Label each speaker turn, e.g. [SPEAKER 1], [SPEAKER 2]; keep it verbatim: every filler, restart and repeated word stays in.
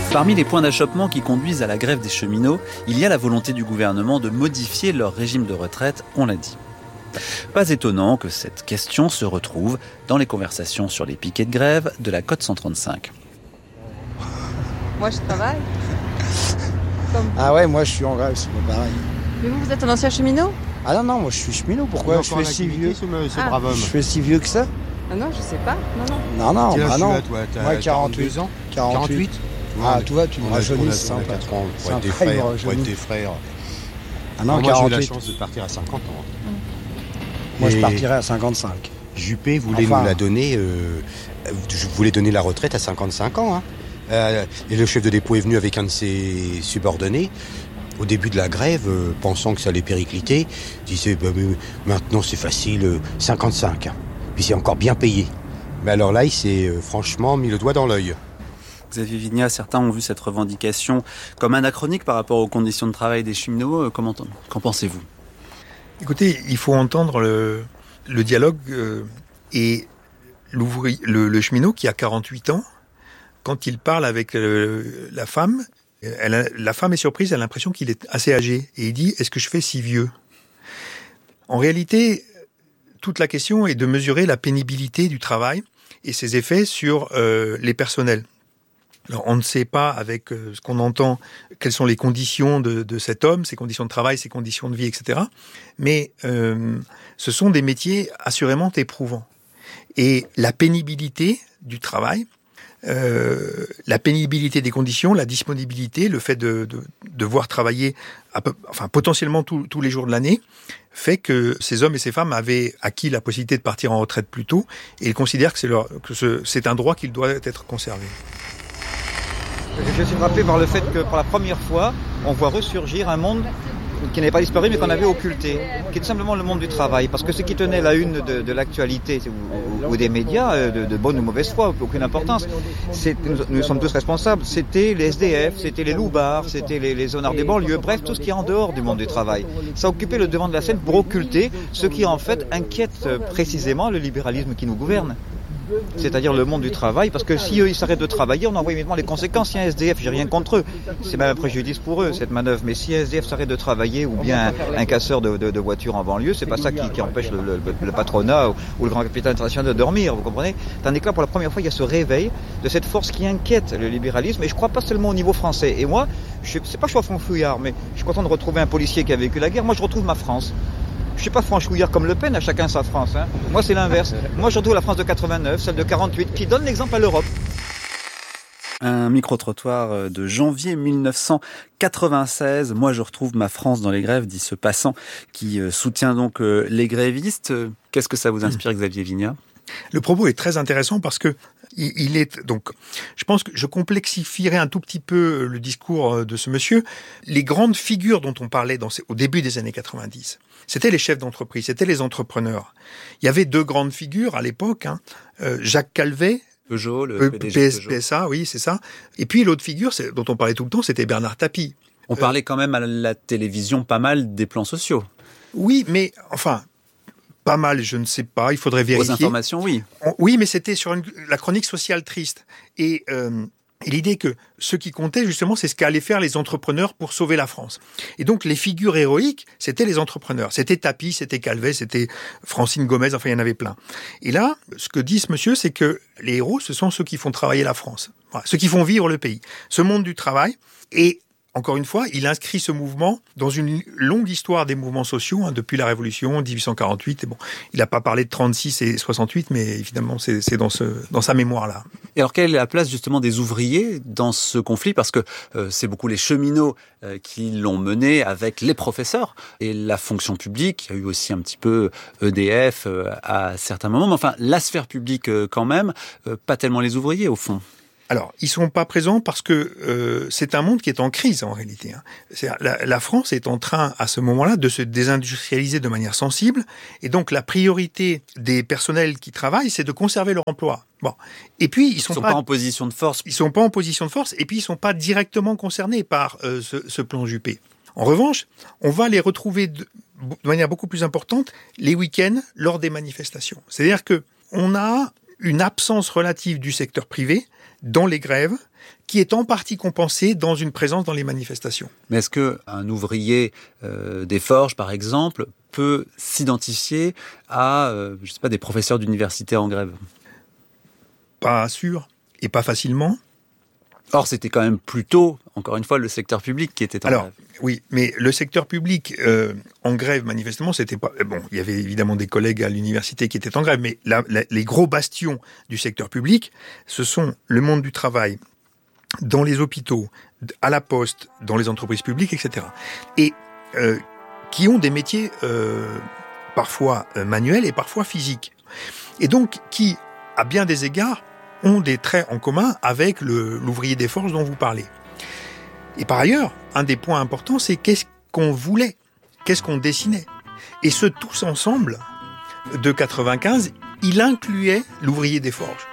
[SPEAKER 1] Parmi les points d'achoppement qui conduisent à la grève des cheminots, il y a la volonté du gouvernement de modifier leur régime de retraite, on l'a dit. Pas étonnant que cette question se retrouve dans les conversations sur les piquets de grève de la Côte cent trente-cinq.
[SPEAKER 2] Moi, je travaille. Comme...
[SPEAKER 3] Ah ouais, moi je suis en grève, c'est pas pareil.
[SPEAKER 2] Mais vous, vous êtes un ancien cheminot ?
[SPEAKER 3] Ah non, non, moi je suis cheminot, pourquoi je fais si vieux
[SPEAKER 4] ce, ce
[SPEAKER 2] Ah.
[SPEAKER 4] brave homme.
[SPEAKER 3] Je fais si vieux que ça
[SPEAKER 2] Ah non, je sais pas. Non, non.
[SPEAKER 3] Non, non,
[SPEAKER 4] Quel âge
[SPEAKER 3] bah
[SPEAKER 4] tu
[SPEAKER 3] non.
[SPEAKER 4] as, toi T'as
[SPEAKER 3] Moi quarante-huit.
[SPEAKER 4] quarante-deux ans
[SPEAKER 3] quarante-huit. Ah, tu vois, tu me
[SPEAKER 4] on a-
[SPEAKER 3] rajeunis,
[SPEAKER 4] on a-
[SPEAKER 3] c'est
[SPEAKER 4] on a
[SPEAKER 3] sympa.
[SPEAKER 4] quatre ans,
[SPEAKER 3] C'est
[SPEAKER 4] pour être des
[SPEAKER 3] sympa, il me
[SPEAKER 4] frères, pour
[SPEAKER 3] rajeunit.
[SPEAKER 4] être des frères.
[SPEAKER 3] Ah non,
[SPEAKER 4] Moi, j'ai eu la
[SPEAKER 3] quarante-huit.
[SPEAKER 4] chance de partir à cinquante ans.
[SPEAKER 3] Moi je
[SPEAKER 4] Et
[SPEAKER 3] partirais à cinquante-cinq.
[SPEAKER 4] Juppé voulait
[SPEAKER 3] Enfin.
[SPEAKER 4] nous la donner, euh, je voulais donner la retraite à cinquante-cinq ans. Hein. Euh, et le chef de dépôt est venu avec un de ses subordonnés. Au début de la grève, euh, pensant que ça allait péricliter, il disait bah, mais maintenant c'est facile, euh, cinquante-cinq. Hein. Puis c'est encore bien payé. Mais alors là, il s'est euh, franchement mis le doigt dans l'œil.
[SPEAKER 1] Xavier Vignat, certains ont vu cette revendication comme anachronique par rapport aux conditions de travail des cheminots. Comment, qu'en pensez-vous ?
[SPEAKER 5] Écoutez, il faut entendre le, le dialogue euh, et l'ouvrier, le, le cheminot qui a quarante-huit ans, quand il parle avec euh, la femme, elle a, la femme est surprise, elle a l'impression qu'il est assez âgé. Et il dit, est-ce que je fais si vieux ? En réalité, toute la question est de mesurer la pénibilité du travail et ses effets sur euh, les personnels. Alors, on ne sait pas, avec euh, ce qu'on entend, quelles sont les conditions de, de cet homme, ses conditions de travail, ses conditions de vie, et cetera. Mais euh, ce sont des métiers assurément éprouvants. Et la pénibilité du travail, euh, la pénibilité des conditions, la disponibilité, le fait de, de, de devoir travailler à peu, enfin, potentiellement tous, tous les jours de l'année, fait que ces hommes et ces femmes avaient acquis la possibilité de partir en retraite plus tôt, et ils considèrent que c'est, leur, que ce, c'est un droit qui doit être conservé.
[SPEAKER 6] Je suis frappé par le fait que pour la première fois, on voit ressurgir un monde qui n'avait pas disparu mais qu'on avait occulté, qui est tout simplement le monde du travail. Parce que ce qui tenait la une de, de l'actualité ou, ou, ou des médias, de, de bonne ou mauvaise foi, aucune importance, c'est, nous, nous sommes tous responsables, c'était les S D F, c'était les loupards, c'était les, les zonards des banlieues, bref, tout ce qui est en dehors du monde du travail. Ça occupait le devant de la scène pour occulter ce qui en fait inquiète précisément le libéralisme qui nous gouverne. C'est-à-dire le monde du travail, parce que si eux ils s'arrêtent de travailler, on en voit immédiatement les conséquences. Si un S D F, j'ai rien contre eux, c'est même un préjudice pour eux cette manœuvre, mais si un S D F s'arrête de travailler ou bien un, un casseur de, de, de voitures en banlieue, c'est pas ça qui, qui empêche le, le, le patronat ou, ou le grand capital international de dormir, vous comprenez ? Tandis que là, pour la première fois, il y a ce réveil de cette force qui inquiète le libéralisme, et je crois pas seulement au niveau français. Et moi, je sais pas que je suis franchouillard, mais je suis content de retrouver un policier qui a vécu la guerre. Moi, je retrouve ma France. Je suis pas franchouillard comme Le Pen, à chacun sa France. Hein. Moi, c'est l'inverse. Moi, je retrouve la France de quatre-vingt-neuf, celle de quarante-huit, qui donne l'exemple à l'Europe.
[SPEAKER 1] Un micro-trottoir de janvier mille neuf cent quatre-vingt-seize. Moi, je retrouve ma France dans les grèves, dit ce passant qui soutient donc les grévistes. Qu'est-ce que ça vous inspire, Xavier Vignat ?
[SPEAKER 5] Le propos est très intéressant parce que il est donc. Je pense que je complexifierai un tout petit peu le discours de ce monsieur. Les grandes figures dont on parlait dans ces, au début des années quatre-vingt-dix, c'était les chefs d'entreprise, c'était les entrepreneurs. Il y avait deux grandes figures à l'époque, hein, euh, Jacques Calvet.
[SPEAKER 1] Peugeot, le P D G Peugeot.
[SPEAKER 5] P S A, oui, c'est ça. Et puis l'autre figure, c'est, dont on parlait tout le temps, c'était Bernard Tapie.
[SPEAKER 1] On euh, parlait quand même à la télévision pas mal des plans sociaux.
[SPEAKER 5] Oui, mais enfin. Pas mal, je ne sais pas, il faudrait vérifier.
[SPEAKER 1] Aux informations, oui.
[SPEAKER 5] On, oui, mais c'était sur une, la chronique sociale triste. Et, euh, et l'idée que ce qui comptait, justement, c'est ce qu'allaient faire les entrepreneurs pour sauver la France. Et donc, les figures héroïques, c'était les entrepreneurs. C'était Tapie, c'était Calvet, c'était Francine Gomez, enfin, il y en avait plein. Et là, ce que dit ce monsieur, c'est que les héros, ce sont ceux qui font travailler la France. Voilà, ceux qui font vivre le pays. Ce monde du travail. Et encore une fois, il inscrit ce mouvement dans une longue histoire des mouvements sociaux, hein, depuis la Révolution, dix-huit cent quarante-huit. Et bon, il n'a pas parlé de trente-six et soixante-huit, mais évidemment, c'est, c'est dans, ce, dans sa mémoire-là.
[SPEAKER 1] Et alors, quelle est la place justement des ouvriers dans ce conflit ? Parce que euh, c'est beaucoup les cheminots euh, qui l'ont mené avec les professeurs et la fonction publique. Il y a eu aussi un petit peu E D F euh, à certains moments, mais enfin, la sphère publique euh, quand même, euh, pas tellement les ouvriers au fond.
[SPEAKER 5] Alors, ils sont pas présents parce que euh, c'est un monde qui est en crise en réalité. Hein. C'est, la, la France est en train, à ce moment-là, de se désindustrialiser de manière sensible, et donc la priorité des personnels qui travaillent, c'est de conserver leur emploi. Bon, et puis ils sont,
[SPEAKER 1] ils sont
[SPEAKER 5] pas,
[SPEAKER 1] pas en position de force.
[SPEAKER 5] Ils sont pas en position de force, et puis ils sont pas directement concernés par euh, ce, ce plan Juppé. En revanche, on va les retrouver de, de manière beaucoup plus importante les week-ends lors des manifestations. C'est-à-dire que on a une absence relative du secteur privé dans les grèves, qui est en partie compensée dans une présence dans les manifestations.
[SPEAKER 1] Mais est-ce qu'un ouvrier euh, des forges, par exemple, peut s'identifier à, euh, je sais pas, des professeurs d'université en grève ?
[SPEAKER 5] Pas sûr, et pas facilement.
[SPEAKER 1] Or, c'était quand même plutôt, encore une fois, le secteur public qui était en
[SPEAKER 5] Alors,
[SPEAKER 1] grève.
[SPEAKER 5] oui, mais le secteur public euh, en grève, manifestement, c'était pas... Bon, il y avait évidemment des collègues à l'université qui étaient en grève, mais la, la, les gros bastions du secteur public, ce sont le monde du travail, dans les hôpitaux, à la poste, dans les entreprises publiques, et cetera. Et euh, qui ont des métiers euh, parfois euh, manuels et parfois physiques. Et donc, qui, à bien des égards, ont des traits en commun avec le, l'ouvrier des forges dont vous parlez. Et par ailleurs, un des points importants, c'est qu'est-ce qu'on voulait, qu'est-ce qu'on dessinait. Et ce tous ensemble, de quatre-vingt-quinze, il incluait l'ouvrier des forges.